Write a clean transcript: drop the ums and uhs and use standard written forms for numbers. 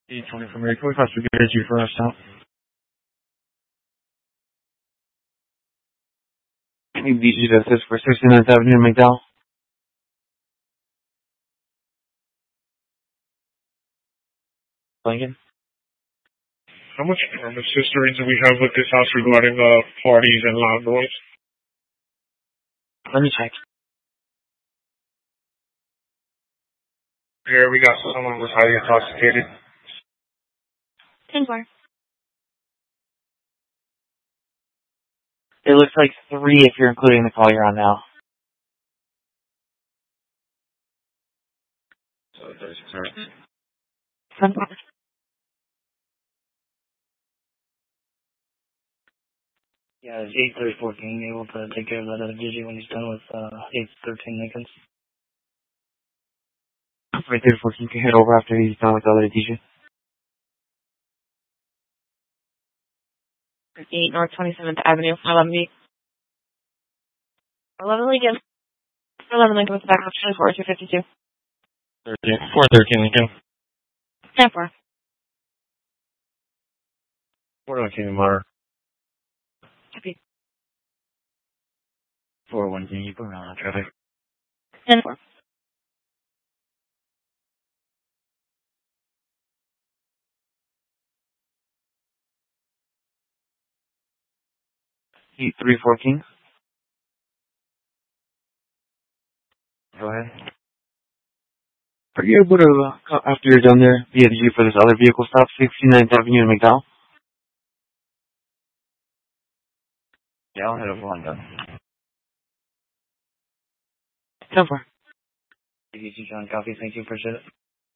820 from Mary. Can we possibly get you for us now? Need DG to assist for 69th Avenue, McDowell. Lincoln. How much permit history do we have with this house regarding parties and loud noise? Let me check. Here we got someone was highly intoxicated. 10-4. It looks like 3 if you're including the call you're on now. So 36 hours. 10-4. Yeah, it's 834. Can you be able to take care of that other Digi when he's done with 813 Lincoln? Right there, 14 can head over after he's done with the other DJ. 8 North 27th Avenue, 11B. 11 Lincoln. 11 Lincoln with back up 24, 252. 413 Lincoln. 10-4. 419 Mar. Copy. 412, you put around on traffic. 10-4. Heat 314. Go ahead. Are you able to, after you're done there, be at you for this other vehicle stop, 69th Avenue in McDowell? Yeah, I'll head over one done. 10-4. Did you John copy? Thank you, appreciate it.